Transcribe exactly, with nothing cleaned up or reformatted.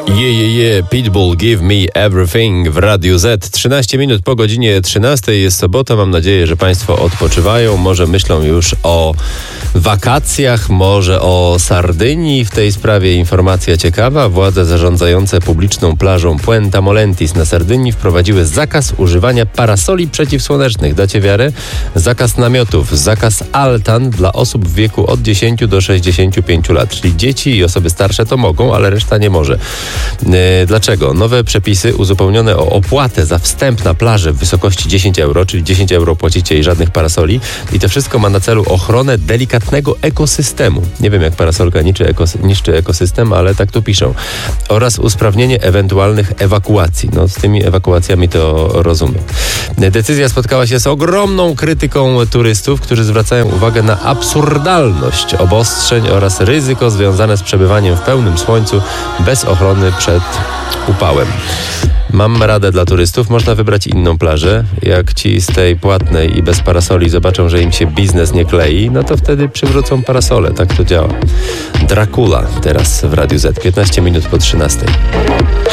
Je, je, je, Pitbull, Give Me Everything w Radiu Z. trzynaście minut po godzinie trzynastej, jest sobota. Mam nadzieję, że Państwo odpoczywają. Może myślą już o wakacjach, może o Sardynii. W tej sprawie informacja ciekawa. Władze zarządzające publiczną plażą Puenta Molentis na Sardynii wprowadziły zakaz używania parasoli przeciwsłonecznych. Dacie wiarę? Zakaz namiotów, zakaz altan dla osób w wieku od dziesięciu do sześćdziesięciu pięciu lat. Czyli dzieci i osoby starsze to mogą, ale reszta nie może. Dlaczego? Nowe przepisy uzupełnione o opłatę za wstęp na plażę w wysokości dziesięć euro, czyli dziesięć euro płacicie i żadnych parasoli. I to wszystko ma na celu ochronę delikatnego ekosystemu. Nie wiem, jak parasolka niszczy, ekos- niszczy ekosystem, ale tak tu piszą. Oraz usprawnienie ewentualnych ewakuacji. No z tymi ewakuacjami to rozumiem. Decyzja spotkała się z ogromną krytyką turystów, którzy zwracają uwagę na absurdalność obostrzeń oraz ryzyko związane z przebywaniem w pełnym słońcu bez ochrony przed upałem. Mam radę dla turystów, można wybrać inną plażę. Jak ci z tej płatnej i bez parasoli zobaczą, że im się biznes nie klei, no to wtedy przywrócą parasole. Tak to działa. Dracula teraz w Radiu Z, piętnaście minut po trzynastej.